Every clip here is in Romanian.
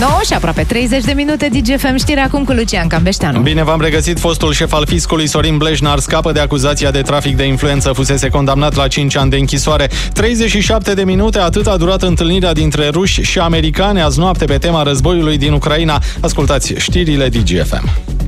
9 și aproape 30 de minute. DGFM știri acum cu Lucian Cambeșteanu. Bine v-am regăsit. Fostul șef al fiscului Sorin Blejnar scapă de acuzația de trafic de influență. Fusese condamnat la 5 ani de închisoare. 37 de minute, atât a durat întâlnirea dintre ruși și americani azi noapte pe tema războiului din Ucraina. Ascultați știrile DGFM.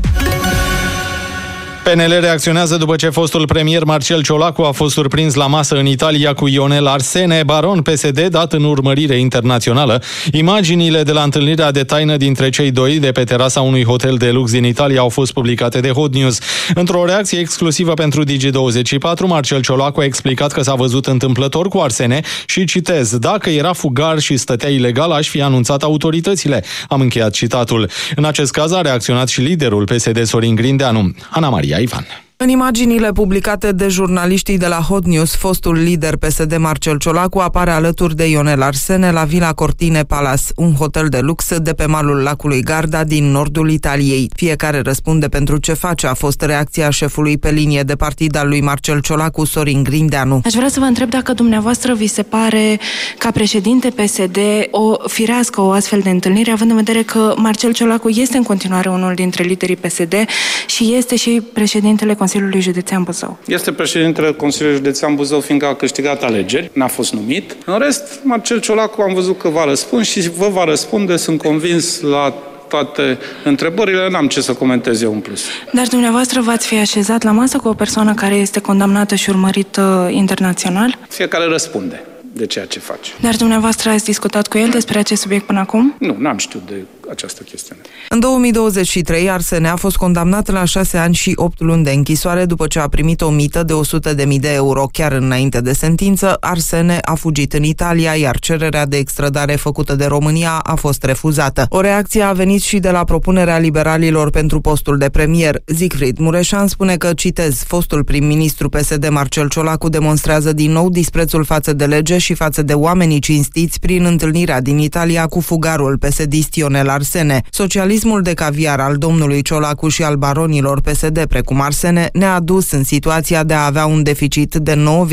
PNL reacționează după ce fostul premier Marcel Ciolacu a fost surprins la masă în Italia cu Ionel Arsene, baron PSD, dat în urmărire internațională. Imaginile de la întâlnirea de taină dintre cei doi de pe terasa unui hotel de lux din Italia au fost publicate de Hot News. Într-o reacție exclusivă pentru Digi24, Marcel Ciolacu a explicat că s-a văzut întâmplător cu Arsene și, citez, dacă era fugar și stătea ilegal, aș fi anunțat autoritățile. Am încheiat citatul. În acest caz a reacționat și liderul PSD Sorin Grindeanu. Ana Maria Ivan. În imaginile publicate de jurnaliștii de la Hot News, fostul lider PSD Marcel Ciolacu apare alături de Ionel Arsene la Villa Cortine Palace, un hotel de lux de pe malul lacului Garda din nordul Italiei. Fiecare răspunde pentru ce face, a fost reacția șefului pe linie de partid al lui Marcel Ciolacu, Sorin Grindeanu. Aș vrea să vă întreb dacă dumneavoastră vi se pare, ca președinte PSD, firească o astfel de întâlnire, având în vedere că Marcel Ciolacu este în continuare unul dintre liderii PSD și este și președintele Consiliului Județean Buzău. Este președintele Consiliului Județean Buzău, fiindcă a câștigat alegeri, n-a fost numit. În rest, Marcel Ciolacu am văzut că va răspunde și vă va răspunde, sunt convins, la toate întrebările, n-am ce să comentez eu în plus. Dar dumneavoastră v-ați fi așezat la masă cu o persoană care este condamnată și urmărită internațional? Fiecare răspunde de ceea ce face. Dar dumneavoastră ați discutat cu el despre acest subiect până acum? Nu, n-am știut de această chestiune. În 2023, Arsene a fost condamnat la 6 ani și 8 luni de închisoare după ce a primit o mită de 100.000 de euro. Chiar înainte de sentință, Arsene a fugit în Italia, iar cererea de extradare făcută de România a fost refuzată. O reacție a venit și de la propunerea liberalilor pentru postul de premier. Siegfried Mureșan spune că, citez, fostul prim-ministru PSD Marcel Ciolacu demonstrează din nou disprețul față de lege și față de oamenii cinstiți prin întâlnirea din Italia cu fugarul PSD-ist Ionel Arsene. Socialismul de caviar al domnului Ciolacu și al baronilor PSD, precum Arsene, ne-a dus în situația de a avea un deficit de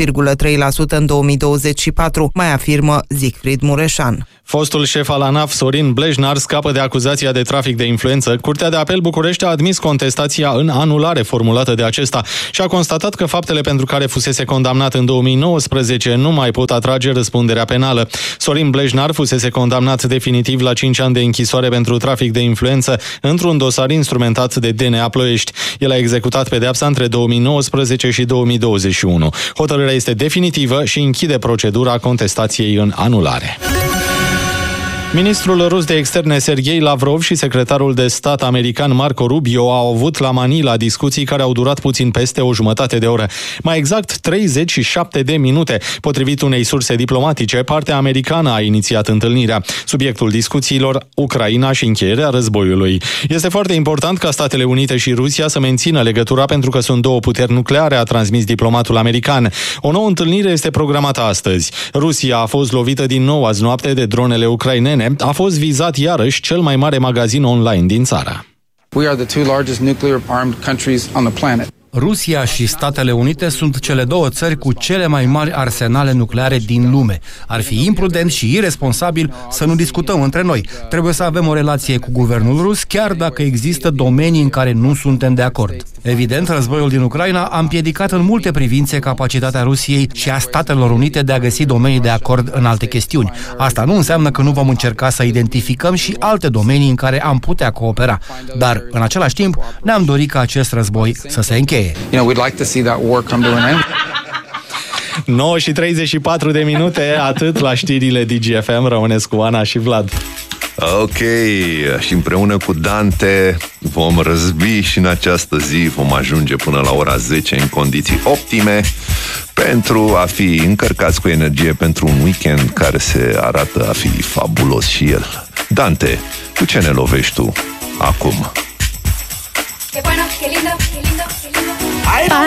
9,3% în 2024, mai afirmă Siegfried Mureșan. Fostul șef al ANAF, Sorin Blejnar, scapă de acuzația de trafic de influență. Curtea de apel București a admis contestația în anulare formulată de acesta și a constatat că faptele pentru care fusese condamnat în 2019 nu mai pot atrage răspunderea penală. Sorin Blejnar fusese condamnat definitiv la 5 ani de închisoare pentru trafic de influență într-un dosar instrumentat de DNA Ploiești. El a executat pedeapsa între 2019 și 2021. Hotărârea este definitivă și închide procedura contestației în anulare. Ministrul rus de externe Sergei Lavrov și secretarul de stat american Marco Rubio au avut la Manila discuții care au durat puțin peste o jumătate de oră. Mai exact 37 de minute. Potrivit unei surse diplomatice, partea americană a inițiat întâlnirea. Subiectul discuțiilor, Ucraina și încheierea războiului. Este foarte important ca Statele Unite și Rusia să mențină legătura pentru că sunt două puteri nucleare, a transmis diplomatul american. O nouă întâlnire este programată astăzi. Rusia a fost lovită din nou azi noapte de dronele ucrainene. A fost vizat iarăși cel mai mare magazin online din țară. We are the two largest nuclear armed countries on the planet. Rusia și Statele Unite sunt cele două țări cu cele mai mari arsenale nucleare din lume. Ar fi imprudent și iresponsabil să nu discutăm între noi. Trebuie să avem o relație cu guvernul rus, chiar dacă există domenii în care nu suntem de acord. Evident, războiul din Ucraina a împiedicat în multe privințe capacitatea Rusiei și a Statelor Unite de a găsi domenii de acord în alte chestiuni. Asta nu înseamnă că nu vom încerca să identificăm și alte domenii în care am putea coopera. Dar, în același timp, ne-am dorit ca acest război să se încheie. You know, we'd like to see that war come to an end. 9 și 34 de minute, atât la știrile DGFM. Rămâneți cu Ana și Vlad. Ok, și împreună cu Dante vom răzbi și în această zi vom ajunge până la ora 10 în condiții optime pentru a fi încărcați cu energie pentru un weekend care se arată a fi fabulos și el. Dante, cu ce ne lovești tu acum?